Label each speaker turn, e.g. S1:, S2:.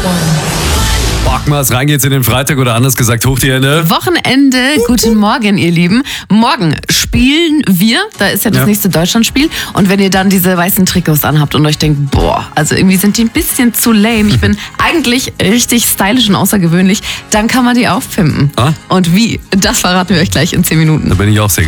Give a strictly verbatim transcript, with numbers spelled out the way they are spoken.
S1: Bockmas, rein geht's in den Freitag oder anders gesagt, hoch die Hände.
S2: Wochenende, guten Morgen, ihr Lieben. Morgen spielen wir, da ist ja das
S1: Ja.
S2: nächste Deutschlandspiel. Und wenn ihr dann diese weißen Trikots anhabt und euch denkt, boah, also irgendwie sind die ein bisschen zu lame, ich bin eigentlich richtig stylisch und außergewöhnlich, dann kann man die aufpimpen.
S1: Ah.
S2: Und wie, das verraten wir euch gleich in zehn Minuten.
S1: Da bin ich auch sehr